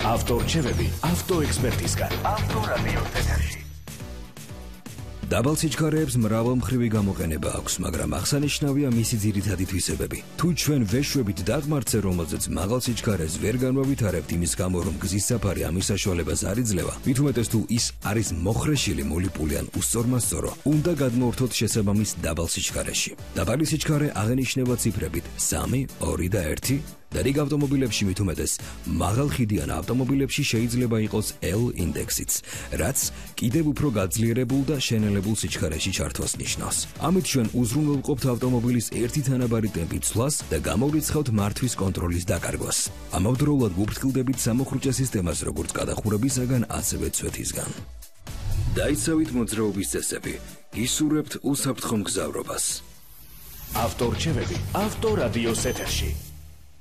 ავტორჩევები ავტოექსპერტისგან. ავტორადიოს ეთერში. დაბალ სიჩქარეებს მრავალმხრივი გამოყენება აქვს, მაგრამ აღსანიშნავია მისი ძირითადი თვისებები. თუ ჩვენ ვეშვებით დაღმართზე, რომელზეც მაღალ სიჩქარეს ვერ განვავითარებთ იმის გამო, რომ გზის საფარი ამის საშუალებას არ იძლევა, მით უმეტეს თუ ის არის მოხრეშილი, მოლიპული ან უსწორმასწორო, უნდა გადმოვართოთ შესაბამის დაბალ სიჩქარეში. დაბალი სიჩქარე აღენიშნება ციფრებით 3, 2 და 1. და რიგ ავტომობილებში მით უმეტეს მაღალ ხიდიან ავტომობილებში შეიძლება იყოს L ინდექსიც, რაც კიდევ უფრო გაძლიერებულ და შენელებულ სიჩქარეში ჩართვას ნიშნავს. ამით ჩვენ უზრუნველყოფთ ავტომობილის ერთი თანაბარი ტემპით ცვლას და გამოვრიცხავთ მართვის კონტროლის დაკარგვას. ამავდროულად გუფრთხილდებით სამოხრუჭე სისტემას, როგორც გადახურებისაგან, ასევე ცვეთისგან. დაიცავით მოძრაობის წესები, ისურვებთ უსაფრთხო მგზავრობას. ავტორჩევები ავტორადიოს ეთერში.